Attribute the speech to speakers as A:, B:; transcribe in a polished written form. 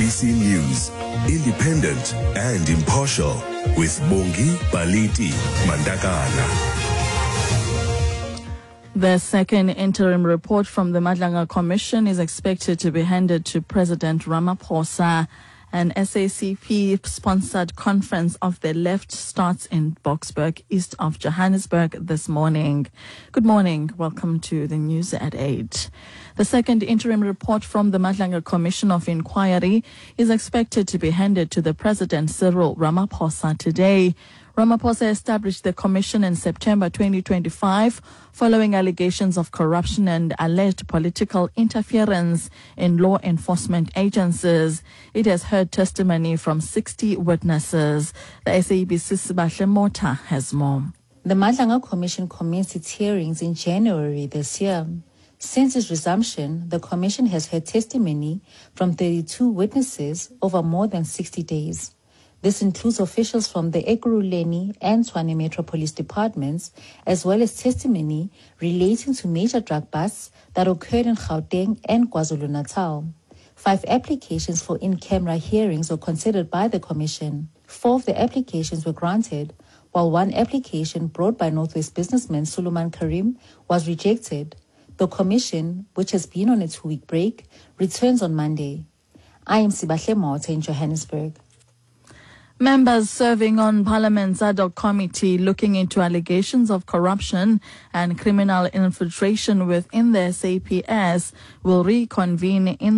A: SABC News, independent and impartial, with Bongi Baliti Mandakana.
B: The second interim report from the Madlanga Commission is expected to be handed to President Ramaphosa. An SACP-sponsored conference of the left starts in Boksburg, east of Johannesburg, this morning. Good morning. Welcome to the news at 8. The second interim report from the Madlanga Commission of Inquiry is expected to be handed to the President Cyril Ramaphosa today. Ramaphosa established the commission in September 2025 following allegations of corruption and alleged political interference in law enforcement agencies. It has heard testimony from 60 witnesses. The SABC Sibahle Mota has more.
C: The Madlanga Commission commenced its hearings in January this year. Since its resumption, the Commission has heard testimony from 32 witnesses over more than 60 days. This includes officials from the Ekurhuleni and Tshwane Metro Police Departments, as well as testimony relating to major drug busts that occurred in Gauteng and KwaZulu-Natal. 5 applications for in-camera hearings were considered by the Commission. 4 of the applications were granted, while 1 application brought by Northwest businessman Suleiman Karim was rejected. The Commission, which has been on a 2-week break, returns on Monday. I am Sibahle Mota in Johannesburg.
B: Members serving on Parliament's ad hoc committee looking into allegations of corruption and criminal infiltration within the SAPS will reconvene in